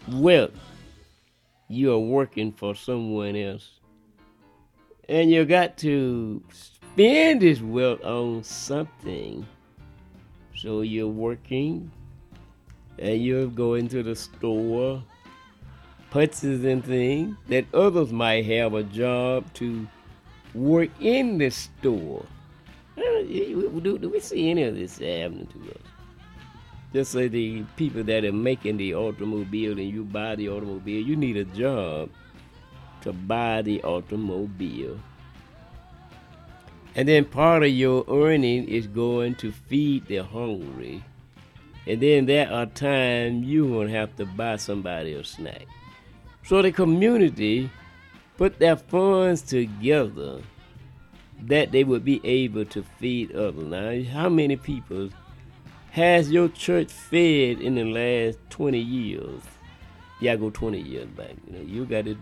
wealth, you are working for someone else. And you got to spend this wealth on something. So you're working and you're going to the store, purchasing things that others might have a job to work in the store. Do we see any of this happening to us? Just say the people that are making the automobile and you buy the automobile, you need a job to buy the automobile. And then part of your earning is going to feed the hungry. And then there are times you're going to have to buy somebody a snack. So the community put their funds together that they would be able to feed others. Now, how many people has your church fed in the last 20 years? Yeah, I go 20 years back. You got this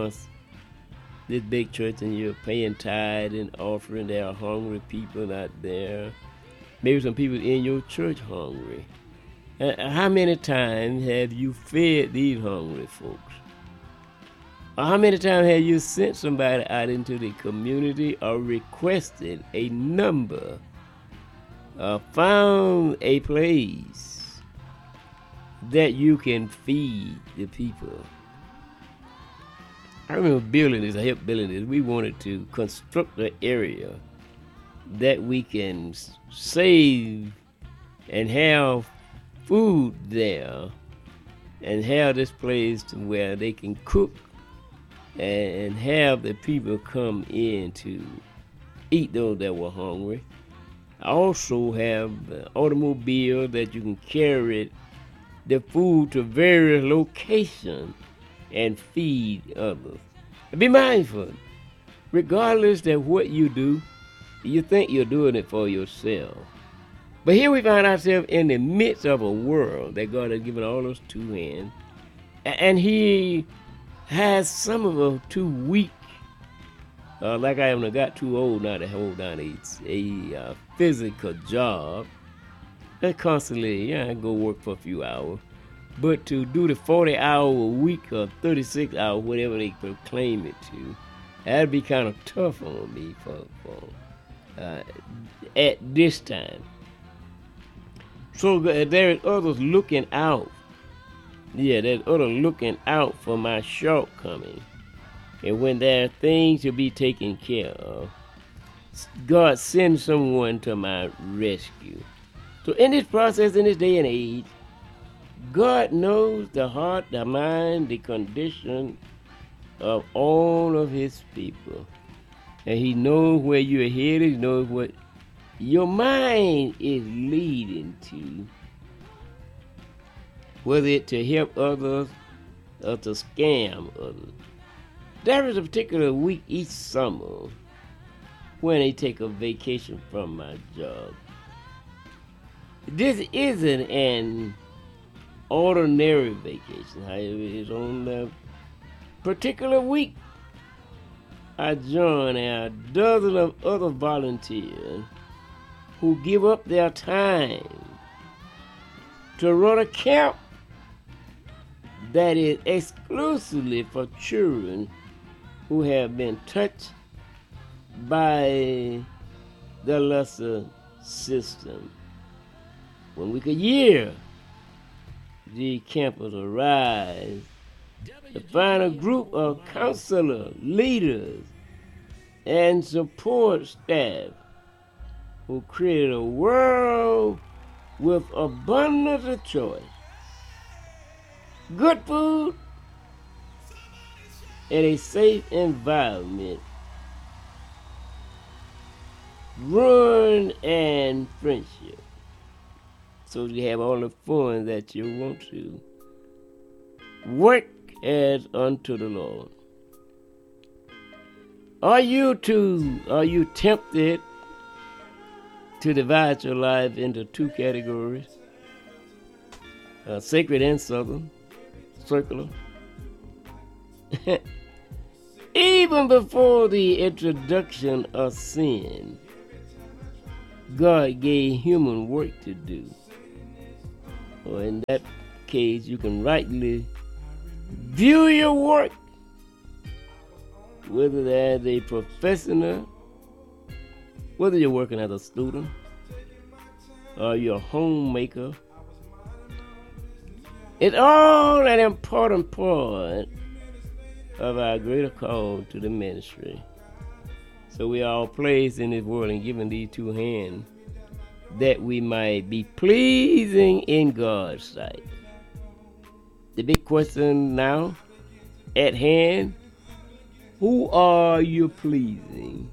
big church and you're paying tithe and offering. There are hungry people out there. Maybe some people in your church hungry. How many times have you fed these hungry folks? Or how many times have you sent somebody out into the community or requested a number, found a place that you can feed the people? I remember building this, I helped building this. We wanted to construct an area that we can save and have food there and have this place to where they can cook and have the people come in to eat those that were hungry. I also have an automobile that you can carry the food to various locations and feed others. And be mindful, regardless of what you do, you think you're doing it for yourself. But here we find ourselves in the midst of a world that God has given all us two hands, and He has some of us too weak. Like I haven't got too old now to hold down a physical job. And constantly, I go work for a few hours. But to do the 40-hour a week or 36 hours, whatever they proclaim it to, that'd be kind of tough on me at this time. So there is others looking out. Yeah, there's others looking out for my shortcomings. And when there are things to be taken care of, God sends someone to my rescue. So in this process, in this day and age, God knows the heart, the mind, the condition of all of His people. And He knows where you're headed. He knows what your mind is leading to. Whether it's to help others or to scam others. There is a particular week each summer when I take a vacation from my job. This isn't an ordinary vacation. However, it's on a particular week. I join a dozen of other volunteers who give up their time to run a camp that is exclusively for children who have been touched by the lesser system. 1 week a year, the campers arise to find a group of counselors, leaders, and support staff who create a world with abundance of choice, good food, and a safe environment, run and friendship. So you have all the fun that you want to. Work as unto the Lord. Are you tempted to divide your life into two categories? Sacred and circular. Even before the introduction of sin, God gave human work to do. Or in that case, you can rightly view your work, whether as a professional, whether you're working as a student, or you're a homemaker. It's all an important part of our greater call to the ministry. So we are all placed in this world and given these two hands that we might be pleasing in God's sight. The big question now at hand, who are you pleasing?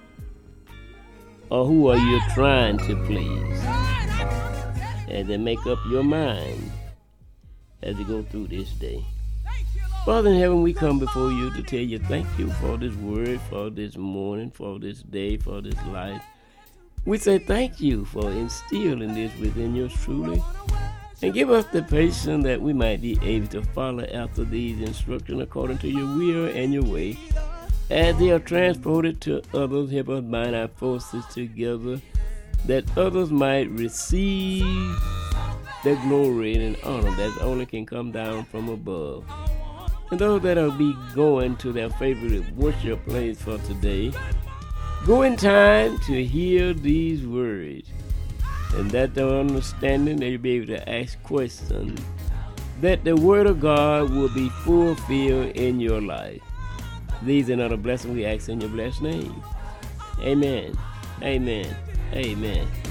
Or who are you trying to please? And then make up your mind as you go through this day. Father in heaven, we come before you to tell you thank you for this word, for this morning, for this day, for this life. We say thank you for instilling this within us truly. And give us the patience that we might be able to follow after these instructions according to your will and your way. As they are transported to others, help us bind our forces together that others might receive the glory and honor that only can come down from above. And those that will be going to their favorite worship place for today, go in time to hear these words, and that their understanding they'll be able to ask questions, that the word of God will be fulfilled in your life. These and other blessings we ask in your blessed name. Amen. Amen. Amen.